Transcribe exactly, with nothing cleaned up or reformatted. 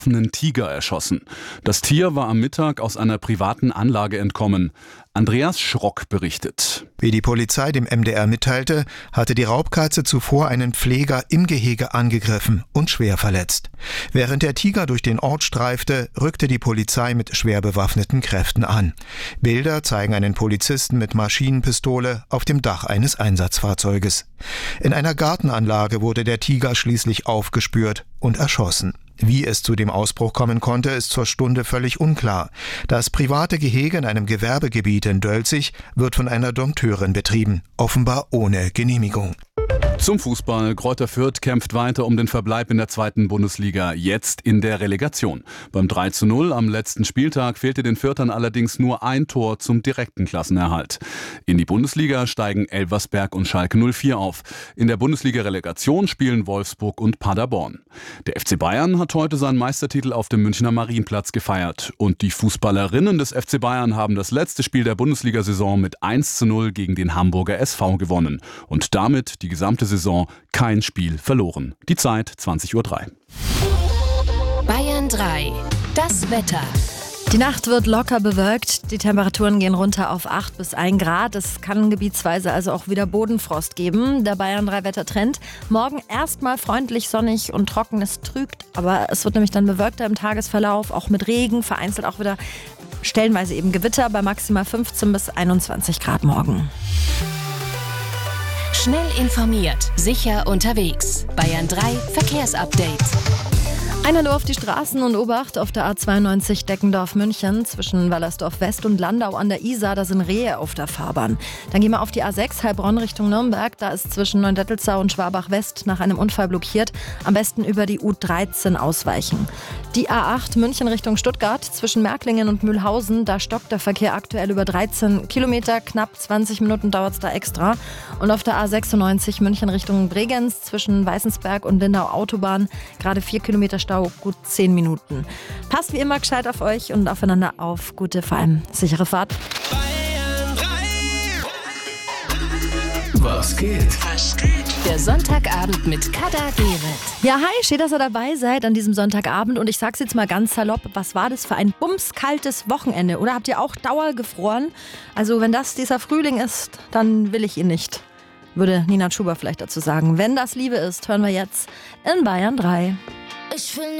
einen Tiger erschossen. Das Tier war am Mittag aus einer privaten Anlage entkommen. Andreas Schrock berichtet. Wie die Polizei dem M D R mitteilte, hatte die Raubkatze zuvor einen Pfleger im Gehege angegriffen und schwer verletzt. Während der Tiger durch den Ort streifte, rückte die Polizei mit schwer bewaffneten Kräften an. Bilder zeigen einen Polizisten mit Maschinenpistole auf dem Dach eines Einsatzfahrzeuges. In einer Gartenanlage wurde der Tiger schließlich aufgespürt und erschossen. Wie es zu dem Ausbruch kommen konnte, ist zur Stunde völlig unklar. Das private Gehege in einem Gewerbegebiet in Dölzig wird von einer Dompteurin betrieben, offenbar ohne Genehmigung. Zum Fußball. Greuther Fürth kämpft weiter um den Verbleib in der zweiten Bundesliga, jetzt in der Relegation. Beim drei zu null am letzten Spieltag fehlte den Fürthern allerdings nur ein Tor zum direkten Klassenerhalt. In die Bundesliga steigen Elversberg und Schalke null vier auf. In der Bundesliga-Relegation spielen Wolfsburg und Paderborn. Der F C Bayern hat heute seinen Meistertitel auf dem Münchner Marienplatz gefeiert. Und die Fußballerinnen des F C Bayern haben das letzte Spiel der Bundesliga-Saison mit eins zu null gegen den Hamburger S V gewonnen. Und damit die gesamte Saison kein Spiel verloren. Die Zeit zwanzig Uhr drei. Bayern drei. Das Wetter. Die Nacht wird locker bewölkt, die Temperaturen gehen runter auf acht bis ein Grad. Es kann gebietsweise also auch wieder Bodenfrost geben. Der Bayern drei Wettertrend. Morgen erstmal freundlich, sonnig und trocken. Es trügt, aber es wird nämlich dann bewölkter im Tagesverlauf, auch mit Regen, vereinzelt auch wieder stellenweise eben Gewitter bei maximal fünfzehn bis einundzwanzig Grad morgen. Schnell informiert, sicher unterwegs. Bayern drei Verkehrsupdate. Ein Hallo auf die Straßen und Obacht auf der A zweiundneunzig Deckendorf-München zwischen Wallersdorf West und Landau an der Isar, da sind Rehe auf der Fahrbahn. Dann gehen wir auf die A sechs Heilbronn Richtung Nürnberg, da ist zwischen Neudettelsau und Schwabach West nach einem Unfall blockiert. Am besten über die U dreizehn ausweichen. Die A acht München Richtung Stuttgart zwischen Märklingen und Mühlhausen, da stockt der Verkehr aktuell über dreizehn Kilometer, knapp zwanzig Minuten dauert es da extra. Und auf der A sechsundneunzig München Richtung Bregenz zwischen Weißensberg und Lindau Autobahn, gerade vier Kilometer Stau, gut zehn Minuten. Passt wie immer gescheit auf euch und aufeinander auf. Gute, vor allem sichere Fahrt. Bayern drei. Was geht? Was geht? Der Sonntagabend mit Kader Gerrit. Ja, hi, schön, dass ihr dabei seid an diesem Sonntagabend. Und ich sag's jetzt mal ganz salopp, was war das für ein bumskaltes Wochenende? Oder habt ihr auch Dauer gefroren? Also wenn das dieser Frühling ist, dann will ich ihn nicht. Würde Nina Schuber vielleicht dazu sagen. Wenn das Liebe ist, hören wir jetzt in Bayern drei. Ich will